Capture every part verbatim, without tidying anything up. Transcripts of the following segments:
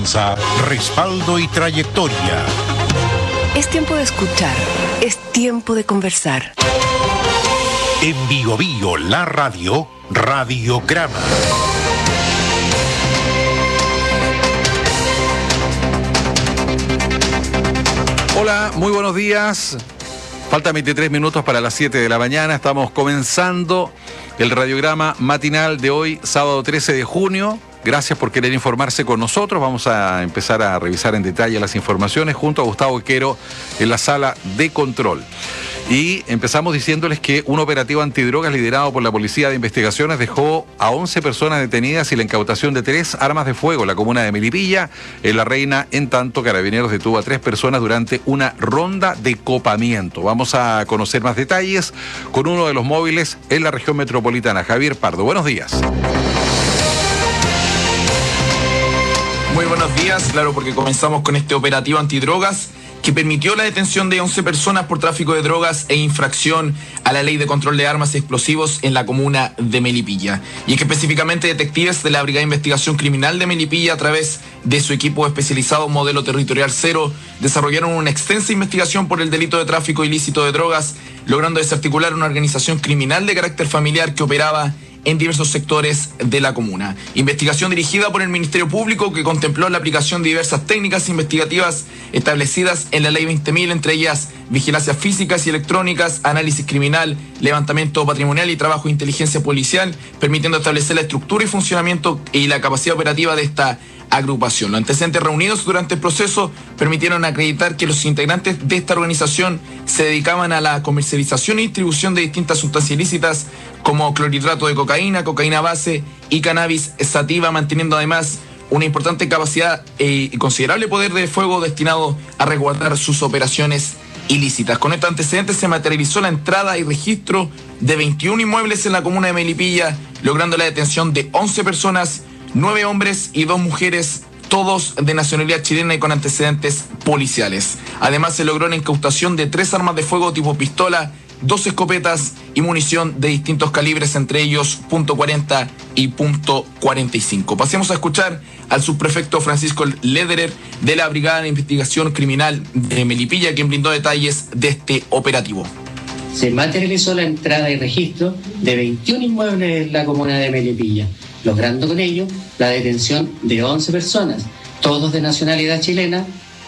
confianza, respaldo y trayectoria. Es tiempo de escuchar, es tiempo de conversar. En Bio Bio, la radio, Radiograma. Hola, muy buenos días. Faltan veintitrés minutos para las siete de la mañana. Estamos comenzando el radiograma matinal de hoy, sábado trece de junio. Gracias por querer informarse con nosotros. Vamos a empezar a revisar en detalle las informaciones junto a Gustavo Quero en la sala de control. Y empezamos diciéndoles que un operativo antidrogas liderado por la Policía de Investigaciones dejó a once personas detenidas y la incautación de tres armas de fuego en la comuna de Melipilla, en La Reina. En tanto, Carabineros detuvo a tres personas durante una ronda de copamiento. Vamos a conocer más detalles con uno de los móviles en la región metropolitana, Javier Pardo. Buenos días. Muy buenos días, claro, porque comenzamos con este operativo antidrogas que permitió la detención de once personas por tráfico de drogas e infracción a la Ley de Control de Armas y Explosivos en la comuna de Melipilla. Y es que específicamente detectives de la Brigada de Investigación Criminal de Melipilla, a través de su equipo especializado Modelo Territorial Cero, desarrollaron una extensa investigación por el delito de tráfico ilícito de drogas, logrando desarticular una organización criminal de carácter familiar que operaba en diversos sectores de la comuna. Investigación dirigida por el Ministerio Público que contempló la aplicación de diversas técnicas investigativas establecidas en la Ley veinte mil, entre ellas vigilancias físicas y electrónicas, análisis criminal, levantamiento patrimonial y trabajo de inteligencia policial, permitiendo establecer la estructura y funcionamiento y la capacidad operativa de esta agrupación. Los antecedentes reunidos durante el proceso permitieron acreditar que los integrantes de esta organización se dedicaban a la comercialización y distribución de distintas sustancias ilícitas como clorhidrato de cocaína, cocaína base y cannabis sativa, manteniendo además una importante capacidad y eh, considerable poder de fuego destinado a resguardar sus operaciones ilícitas. Con estos antecedentes se materializó la entrada y registro de veintiún inmuebles en la comuna de Melipilla, logrando la detención de once personas, nueve hombres y dos mujeres, todos de nacionalidad chilena y con antecedentes policiales. Además, se logró la incautación de tres armas de fuego tipo pistola, dos escopetas y munición de distintos calibres, entre ellos punto cuarenta y punto cuarenta y cinco. Pasemos a escuchar al subprefecto Francisco Lederer de la Brigada de Investigación Criminal de Melipilla, quien brindó detalles de este operativo. Se materializó la entrada y registro de veintiún inmuebles en la comuna de Melipilla, logrando con ello la detención de once personas, todos de nacionalidad chilena.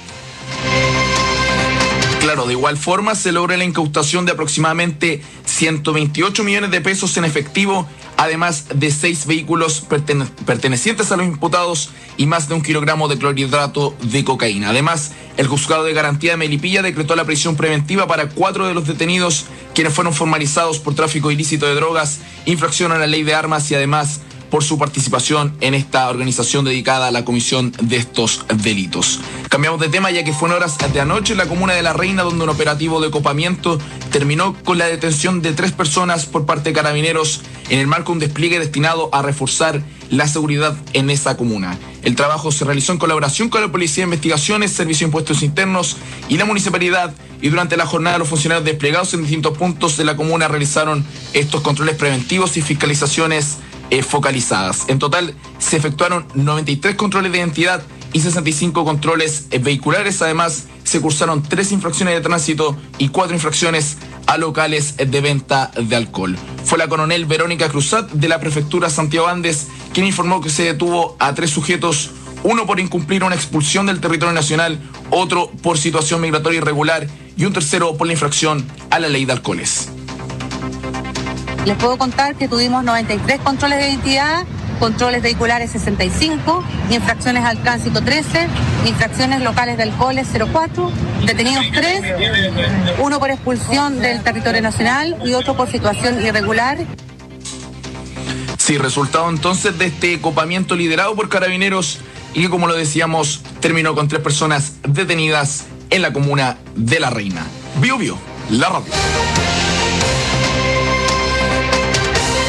Claro, de igual forma se logra la incautación de aproximadamente ciento veintiocho millones de pesos en efectivo, además de seis vehículos pertene- pertenecientes a los imputados y más de un kilogramo de clorhidrato de cocaína. Además, el Juzgado de Garantía de Melipilla decretó la prisión preventiva para cuatro de los detenidos, quienes fueron formalizados por tráfico ilícito de drogas, infracción a la ley de armas y además por su participación en esta organización dedicada a la comisión de estos delitos. Cambiamos de tema, ya que fue en horas de anoche en la comuna de La Reina, donde un operativo de copamiento terminó con la detención de tres personas por parte de Carabineros en el marco de un despliegue destinado a reforzar la seguridad en esa comuna. El trabajo se realizó en colaboración con la Policía de Investigaciones, Servicio de Impuestos Internos y la Municipalidad, y durante la jornada los funcionarios desplegados en distintos puntos de la comuna realizaron estos controles preventivos y fiscalizaciones eh, focalizadas. En total se efectuaron noventa y tres controles de identidad y sesenta y cinco controles eh, vehiculares. Además, se cursaron tres infracciones de tránsito y cuatro infracciones a locales de venta de alcohol. Fue la coronel Verónica Cruzat de la Prefectura Santiago Andes quien informó que se detuvo a tres sujetos, uno por incumplir una expulsión del territorio nacional, otro por situación migratoria irregular y un tercero por la infracción a la ley de alcoholes. Les puedo contar que tuvimos noventa y tres controles de identidad, controles vehiculares sesenta y cinco, infracciones al tránsito trece, infracciones locales de alcoholes cero cuatro, detenidos tres, uno por expulsión del territorio nacional y otro por situación irregular. Sí, resultado entonces de este copamiento liderado por Carabineros y que, como lo decíamos, terminó con tres personas detenidas en la comuna de La Reina. Bio Bio, la radio.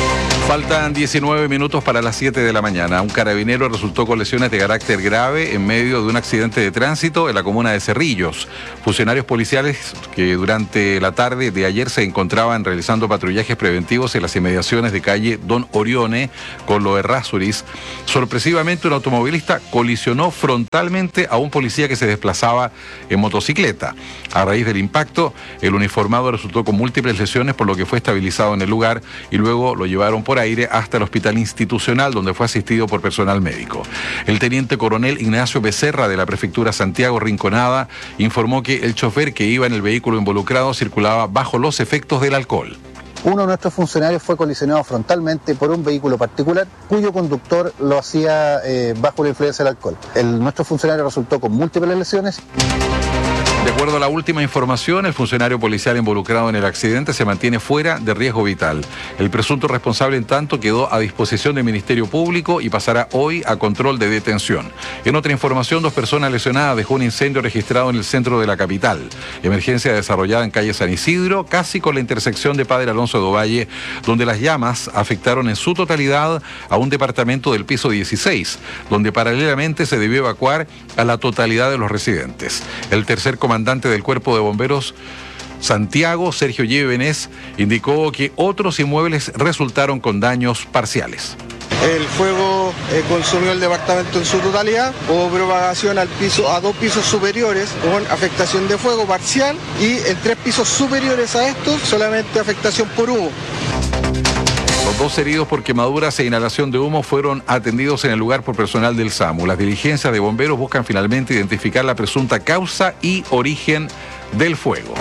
Faltan diecinueve minutos para las siete de la mañana. Un carabinero resultó con lesiones de carácter grave en medio de un accidente de tránsito en la comuna de Cerrillos. Funcionarios policiales que durante la tarde de ayer se encontraban realizando patrullajes preventivos en las inmediaciones de calle Don Orione con lo Errázuriz. Sorpresivamente, un automovilista colisionó frontalmente a un policía que se desplazaba en motocicleta. A raíz del impacto, el uniformado resultó con múltiples lesiones, por lo que fue estabilizado en el lugar y luego lo llevaron por aire hasta el hospital institucional, donde fue asistido por personal médico. El teniente coronel Ignacio Becerra de la prefectura Santiago Rinconada informó que el chofer que iba en el vehículo involucrado circulaba bajo los efectos del alcohol. Uno de nuestros funcionarios fue colisionado frontalmente por un vehículo particular cuyo conductor lo hacía eh, bajo la influencia del alcohol. El, nuestro funcionario resultó con múltiples lesiones. De acuerdo a la última información, el funcionario policial involucrado en el accidente se mantiene fuera de riesgo vital. El presunto responsable, en tanto, quedó a disposición del Ministerio Público y pasará hoy a control de detención. En otra información, dos personas lesionadas dejó un incendio registrado en el centro de la capital. Emergencia desarrollada en calle San Isidro, casi con la intersección de Padre Alonso de Ovalle, donde las llamas afectaron en su totalidad a un departamento del piso dieciséis, donde paralelamente se debió evacuar a la totalidad de los residentes. El tercer comandante del Cuerpo de Bomberos Santiago, Sergio Llévenes, indicó que otros inmuebles resultaron con daños parciales. El fuego eh, consumió el departamento en su totalidad, hubo propagación al piso, a dos pisos superiores con afectación de fuego parcial y en tres pisos superiores a estos solamente afectación por humo. Los dos heridos por quemaduras e inhalación de humo fueron atendidos en el lugar por personal del SAMU. Las diligencias de bomberos buscan finalmente identificar la presunta causa y origen del fuego.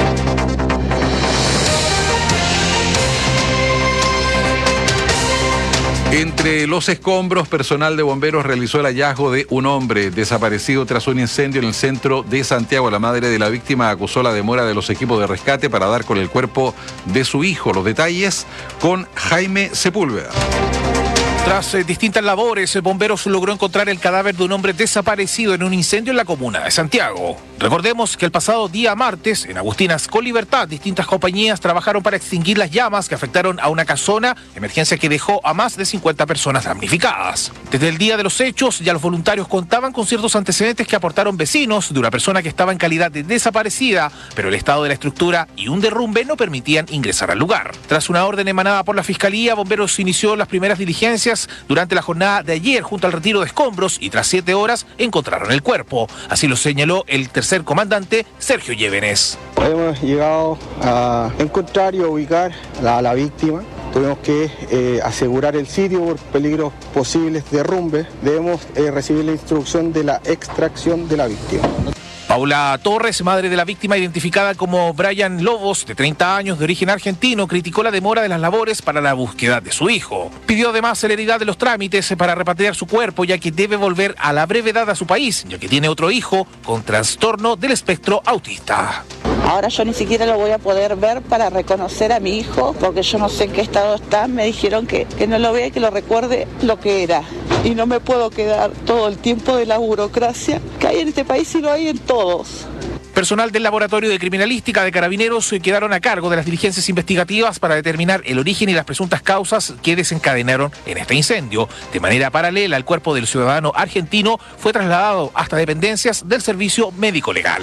Entre los escombros, personal de bomberos realizó el hallazgo de un hombre desaparecido tras un incendio en el centro de Santiago. La madre de la víctima acusó la demora de los equipos de rescate para dar con el cuerpo de su hijo. Los detalles con Jaime Sepúlveda. Tras eh, distintas labores, Bomberos logró encontrar el cadáver de un hombre desaparecido en un incendio en la comuna de Santiago. Recordemos que el pasado día martes, en Agustinas con Libertad, distintas compañías trabajaron para extinguir las llamas que afectaron a una casona, emergencia que dejó a más de cincuenta personas damnificadas. Desde el día de los hechos, ya los voluntarios contaban con ciertos antecedentes que aportaron vecinos de una persona que estaba en calidad de desaparecida, pero el estado de la estructura y un derrumbe no permitían ingresar al lugar. Tras una orden emanada por la Fiscalía, Bomberos inició las primeras diligencias durante la jornada de ayer junto al retiro de escombros y tras siete horas encontraron el cuerpo. Así lo señaló el tercer comandante Sergio Llévenes. Hemos llegado a encontrar y a ubicar a la víctima. Tuvimos que eh, asegurar el sitio por peligros posibles de derrumbes. Debemos eh, recibir la instrucción de la extracción de la víctima. Paula Torres, madre de la víctima identificada como Brian Lobos, de treinta años, de origen argentino, criticó la demora de las labores para la búsqueda de su hijo. Pidió además celeridad de los trámites para repatriar su cuerpo, ya que debe volver a la brevedad a su país, ya que tiene otro hijo con trastorno del espectro autista. Ahora yo ni siquiera lo voy a poder ver para reconocer a mi hijo, porque yo no sé en qué estado está. Me dijeron que, que no lo vea y que lo recuerde lo que era. Y no me puedo quedar todo el tiempo de la burocracia que hay en este país y lo hay en todos. Personal del Laboratorio de Criminalística de Carabineros quedaron a cargo de las diligencias investigativas para determinar el origen y las presuntas causas que desencadenaron en este incendio. De manera paralela, el cuerpo del ciudadano argentino fue trasladado hasta dependencias del Servicio Médico Legal.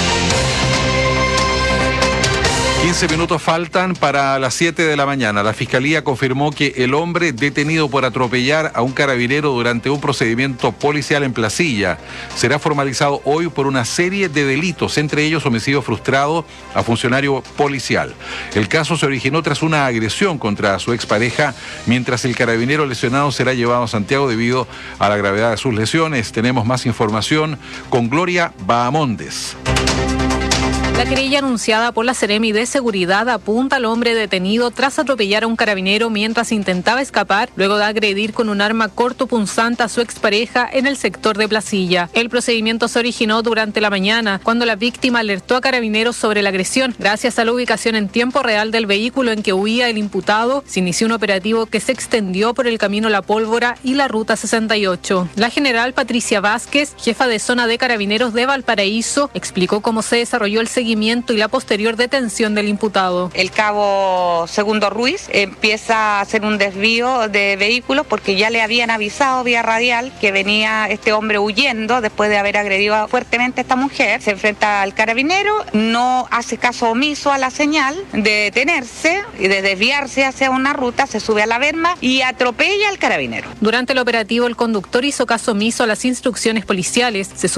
quince minutos faltan para las siete de la mañana. La Fiscalía confirmó que el hombre detenido por atropellar a un carabinero durante un procedimiento policial en Placilla será formalizado hoy por una serie de delitos, entre ellos homicidio frustrado a funcionario policial. El caso se originó tras una agresión contra su expareja, mientras el carabinero lesionado será llevado a Santiago debido a la gravedad de sus lesiones. Tenemos más información con Gloria Bahamondes. La querella anunciada por la Seremi de Seguridad apunta al hombre detenido tras atropellar a un carabinero mientras intentaba escapar luego de agredir con un arma cortopunzante a su expareja en el sector de Placilla. El procedimiento se originó durante la mañana cuando la víctima alertó a carabineros sobre la agresión. Gracias a la ubicación en tiempo real del vehículo en que huía el imputado, se inició un operativo que se extendió por el camino La Pólvora y la ruta sesenta y ocho. La general Patricia Vázquez, jefa de zona de carabineros de Valparaíso, explicó cómo se desarrolló el seguimiento seguimiento y la posterior detención del imputado. El cabo Segundo Ruiz empieza a hacer un desvío de vehículos porque ya le habían avisado vía radial que venía este hombre huyendo después de haber agredido fuertemente a esta mujer. Se enfrenta al carabinero, no hace caso omiso a la señal de detenerse y de desviarse hacia una ruta, se sube a la berma y atropella al carabinero. Durante el operativo, el conductor hizo caso omiso a las instrucciones policiales, se